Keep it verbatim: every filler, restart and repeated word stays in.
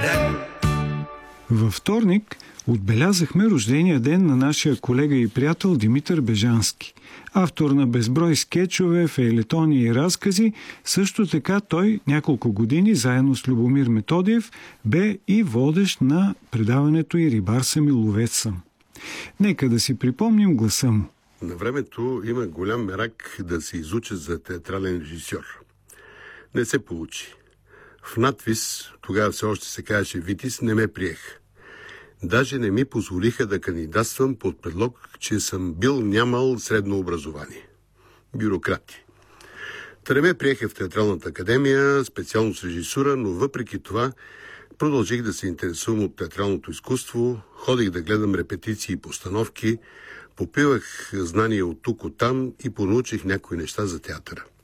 ден. Във вторник отбелязахме рождения ден на нашия колега и приятел Димитър Бежански. Автор на безброй скетчове, фейлетони и разкази, също така той няколко години заедно с Любомир Методиев бе и водещ на предаването и Рибар съм и ловец съм. Нека да си припомним гласа му. На времето има голям мерак да се изуча за театрален режисьор. Не се получи. В надвис, тогава все още се казваше Витис, не ме приех. Даже не ми позволиха да кандидатствам под предлог, че съм бил нямал средно образование. Бюрократи. Та не ме приеха в Театралната академия, специално с режисура, но въпреки това продължих да се интересувам от театралното изкуство, ходих да гледам репетиции и постановки, попивах знания от тук, от там и понаучих някои неща за театъра.